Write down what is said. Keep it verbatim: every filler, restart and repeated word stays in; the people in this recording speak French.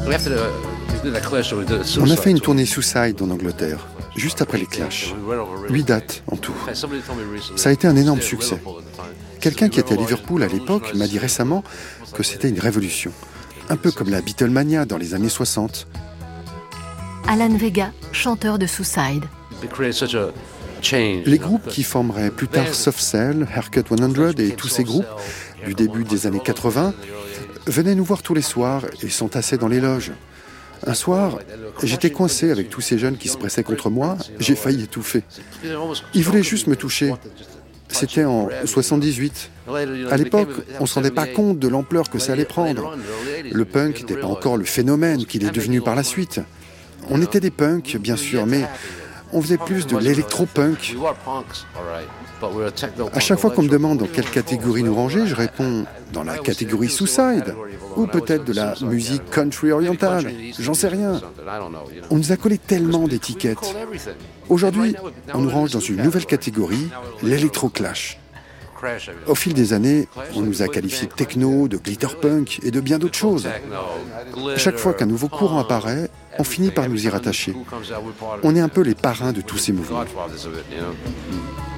On a fait une tournée Suicide en Angleterre, juste après les Clash. Huit dates en tout. Ça a été un énorme succès. Quelqu'un qui était à Liverpool à l'époque m'a dit récemment que c'était une révolution. Un peu comme la Beatlemania dans les années soixante. Alan Vega, chanteur de Suicide. Les groupes qui formeraient plus tard Soft Cell, Haircut cent et tous ces groupes du début des années quatre-vingts venaient nous voir tous les soirs et s'entassaient dans les loges. Un soir, j'étais coincé avec tous ces jeunes qui se pressaient contre moi, j'ai failli étouffer. Ils voulaient juste me toucher. C'était en soixante-dix-huit. À l'époque, on ne se rendait pas compte de l'ampleur que ça allait prendre. Le punk n'était pas encore le phénomène qu'il est devenu par la suite. On était des punks, bien sûr, mais on faisait plus de l'électro-punk. À chaque fois qu'on me demande dans quelle catégorie nous ranger, je réponds dans la catégorie Suicide, ou peut-être de la musique country orientale, j'en sais rien. On nous a collé tellement d'étiquettes. Aujourd'hui, on nous range dans une nouvelle catégorie, l'électro-clash. Au fil des années, on nous a qualifiés de techno, de glitterpunk et de bien d'autres choses. Chaque fois qu'un nouveau courant apparaît, on finit par nous y rattacher. On est un peu les parrains de tous ces mouvements.